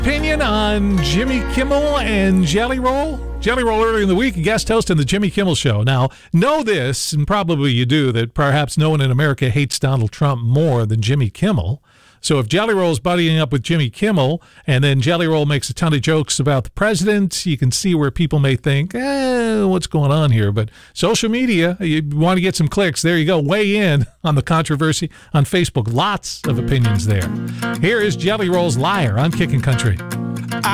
Opinion on Jimmy Kimmel and Jelly Roll? Jelly Roll earlier in the week, a guest host on the Jimmy Kimmel Show. Now, know this, and probably you do, that perhaps no one in America hates Donald Trump more than Jimmy Kimmel. So if Jelly Roll's buddying up with Jimmy Kimmel, and then Jelly Roll makes a ton of jokes about the president, you can see where people may think, what's going on here? But social media, you want to get some clicks, there you go. Weigh in on the controversy on Facebook. Lots of opinions there. Here is Jelly Roll's Liar on Kickin' Country.